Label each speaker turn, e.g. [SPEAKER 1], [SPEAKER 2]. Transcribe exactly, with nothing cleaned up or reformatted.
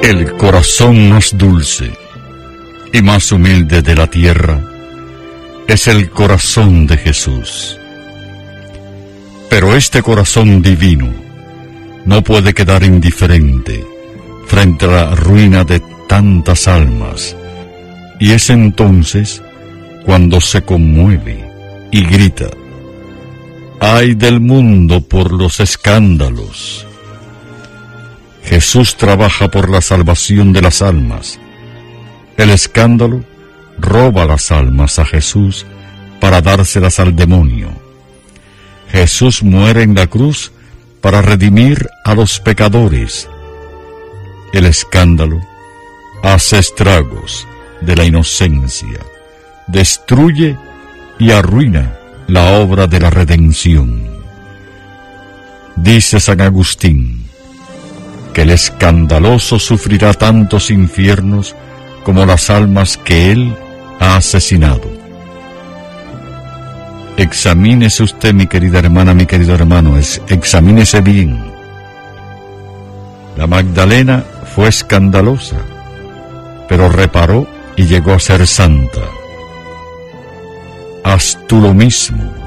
[SPEAKER 1] El corazón más dulce y más humilde de la tierra es el corazón de Jesús. Pero este corazón divino no puede quedar indiferente frente a la ruina de tantas almas, y es entonces cuando se conmueve y grita: ¡ay del mundo por los escándalos! Jesús trabaja por la salvación de las almas. El escándalo roba las almas a Jesús para dárselas al demonio. Jesús muere en la cruz para redimir a los pecadores. El escándalo hace estragos de la inocencia, destruye y arruina la obra de la redención. Dice San Agustín que el escandaloso sufrirá tantos infiernos como las almas que él ha asesinado. Examínese usted, mi querida hermana, mi querido hermano, es, examínese bien. La Magdalena fue escandalosa, pero reparó y llegó a ser santa. Haz tú lo mismo.